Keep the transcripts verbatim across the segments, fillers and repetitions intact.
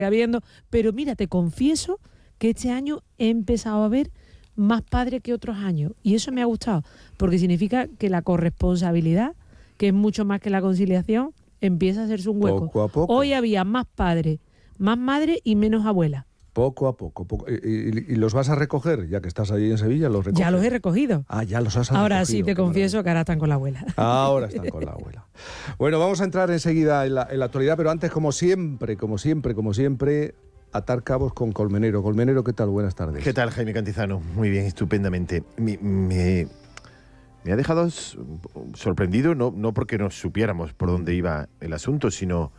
habiendo, pero mira, te confieso que este año he empezado a ver más padres que otros años y eso me ha gustado, porque significa que la corresponsabilidad, que es mucho más que la conciliación, empieza a hacerse un hueco. Poco a poco. Hoy había más padres, más madres y menos abuelas. Poco a poco. poco. ¿Y, y, ¿Y los vas a recoger? Ya que estás ahí en Sevilla, ¿los recoges? Ya los he recogido. Ah, ya los has recogido. Ahora sí te confieso maravilla. Que ahora están con la abuela. Ahora están con la abuela. Bueno, vamos a entrar enseguida en la, en la actualidad, pero antes, como siempre, como siempre, como siempre, atar cabos con Colmenero. Colmenero, ¿qué tal? Buenas tardes. ¿Qué tal, Jaime Cantizano? Muy bien, estupendamente. Me, me, me ha dejado sorprendido, no, no porque no supiéramos por dónde iba el asunto, sino...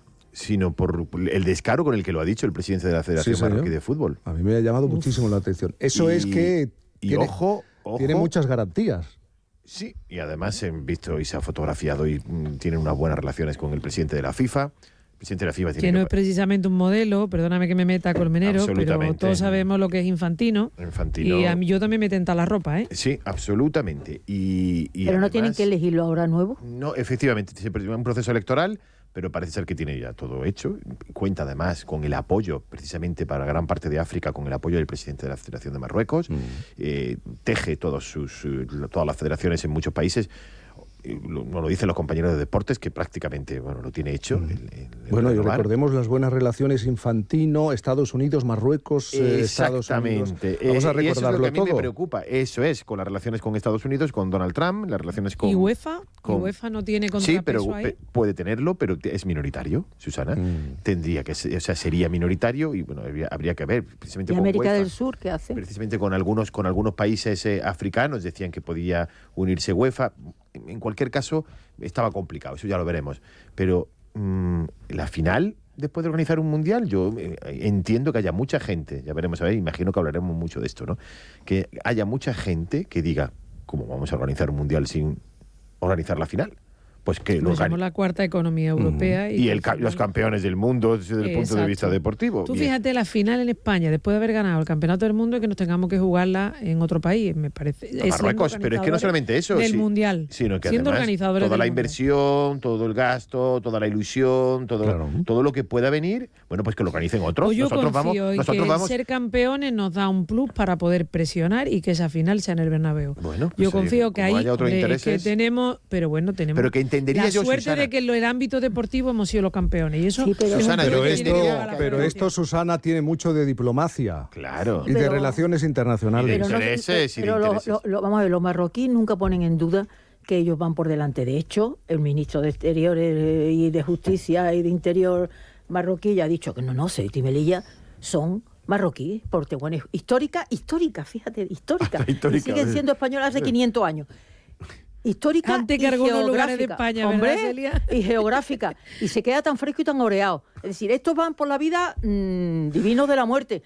sino por el descaro con el que lo ha dicho el presidente de la Federación sí, Marroquí de Fútbol. A mí me ha llamado Uf. muchísimo la atención. Eso y, es que y tiene, ojo, ojo, tiene muchas garantías. Sí, y además he visto y se ha fotografiado y mm, tienen unas buenas relaciones con el presidente de la FIFA. El presidente de la FIFA tiene que no que... es precisamente un modelo, perdóname que me meta Colmenero, pero todos sabemos lo que es Infantino. Infantino. Y a mí yo también me tenta la ropa, ¿eh? Sí, absolutamente. Y, y pero además, no tienen que elegirlo ahora nuevo. No, efectivamente, se presenta un proceso electoral, pero parece ser que tiene ya todo hecho. Cuenta además con el apoyo, precisamente para gran parte de África, con el apoyo del presidente de la Federación de Marruecos. Mm. Eh, teje todos sus, todas las federaciones en muchos países. No lo dicen los compañeros de deportes, que prácticamente bueno, lo tiene hecho. Mm. El, el, el bueno, y recordemos las buenas relaciones Infantino, Estados Unidos, Marruecos, eh, Estados Unidos. Exactamente. Vamos a recordarlo eh, y eso es lo que a mí todo. me preocupa. Eso es, con las relaciones con Estados Unidos, con Donald Trump, las relaciones con... ¿Y UEFA? Con... ¿Y UEFA no tiene contrapeso Sí, pero ahí? puede tenerlo, pero es minoritario, Susana. Mm. Tendría que ser, o sea, sería minoritario y bueno, habría, habría que ver precisamente ¿Y con América UEFA, del Sur qué hace? Precisamente con algunos, con algunos países eh, africanos decían que podía unirse UEFA. En cualquier caso, estaba complicado, eso ya lo veremos. Pero mmm, la final, después de organizar un mundial, yo eh, entiendo que haya mucha gente, ya veremos a ver, imagino que hablaremos mucho de esto, ¿no? Que haya mucha gente que diga, ¿cómo vamos a organizar un mundial sin organizar la final? Pues que lo somos la cuarta economía europea. Mm. Y, y el, los campeones del mundo desde el punto de vista deportivo. Tú fíjate la final en España, después de haber ganado el campeonato del mundo, y que nos tengamos que jugarla en otro país, me parece. No, Marruecos, pero es que no solamente eso. Del sí, mundial. Sino que siendo además, organizadores toda la mundial. inversión, todo el gasto, toda la ilusión, todo, claro. todo lo que pueda venir, bueno, pues que lo organicen otros. Pues yo nosotros confío vamos, en nosotros que vamos... ser campeones nos da un plus para poder presionar y que esa final sea en el Bernabéu. Bueno, pues yo confío eh, que ahí hombre, es que tenemos, pero bueno, tenemos pero que entendería la yo, suerte Susana, de que en el ámbito deportivo hemos sido los campeones y eso sí, pero, Susana, pero, yo esto, pero esto, Susana, tiene mucho de diplomacia. Claro. Y de pero, relaciones internacionales. Pero, no, intereses, pero lo, lo, lo, vamos a ver, los marroquíes nunca ponen en duda que ellos van por delante. De hecho, el ministro de Exteriores y de Justicia y de Interior marroquí ya ha dicho que no, no, Ceuta y Melilla son marroquíes, porque bueno, histórica, histórica, fíjate, histórica. histórica y siguen siendo españolas hace quinientos años. Histórica Antes que y algunos lugares de geográfica, España, hombre, ¿verdad, Celia? Y geográfica. Y se queda tan fresco y tan oreado. Es decir, estos van por la vida mmm, divinos de la muerte.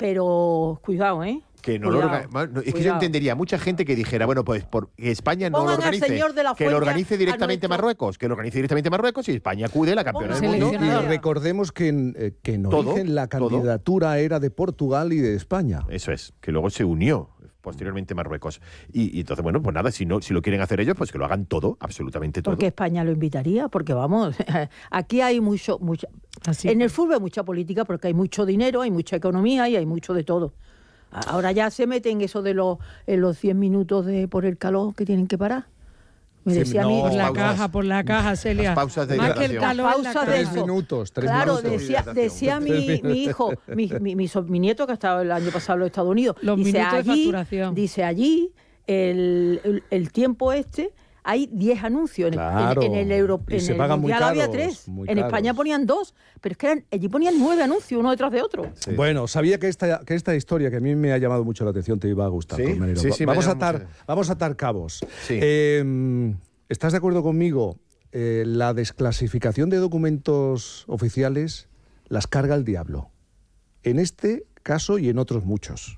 Pero cuidado, ¿eh? Que no cuidado, lo orga... no, es que cuidado. Yo entendería mucha gente que dijera, bueno, pues por España no Pongan lo organice, que lo organice directamente Marruecos, que lo organice directamente Marruecos y España acude la campeona del mundo. Y recordemos que en, eh, que en origen todo, la candidatura todo. era de Portugal y de España. Eso es, que luego se unió posteriormente Marruecos. Y, y entonces, bueno, pues nada, si no si lo quieren hacer ellos, pues que lo hagan todo, absolutamente todo. Porque España lo invitaría, porque vamos, aquí hay mucho, mucha, Así. en el fútbol hay mucha política, porque hay mucho dinero, hay mucha economía y hay mucho de todo. Ahora ya se meten eso de los, en los cien minutos de por el calor que tienen que parar. Me decía no, a mí, por la pausas, caja, por la caja, Celia. Las pausas de Más que el calor, pausas de tres minutos, tres claro, minutos. decía, decía mi, mi hijo, mi, mi, mi, mi nieto que ha estado el año pasado en los Estados Unidos. Los dice, minutos allí, de facturación. Dice allí, el, el, el tiempo este, hay diez anuncios. Claro. En, en el, Euro, y en se el pagan Mundial muy caros, había tres. Muy en caros. España ponían dos. Pero es que eran, allí ponían nueve anuncios, uno detrás de otro. Sí. Bueno, sabía que esta, que esta historia, que a mí me ha llamado mucho la atención, te iba a gustar. Sí, sí, sí, vamos, a atar, vamos a atar cabos. Sí. Eh, ¿Estás de acuerdo conmigo? Eh, la desclasificación de documentos oficiales las carga el diablo. En este caso y en otros muchos.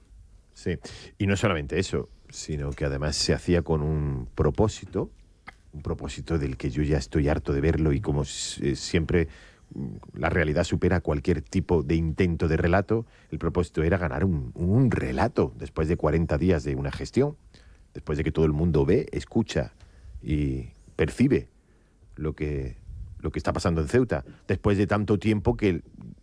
Sí, y no solamente eso, sino que además se hacía con un propósito, un propósito del que yo ya estoy harto de verlo y como eh, siempre la realidad supera cualquier tipo de intento de relato, el propósito era ganar un, un relato después de cuarenta días de una gestión, después de que todo el mundo ve, escucha y percibe lo que, lo que está pasando en Ceuta, después de tanto tiempo que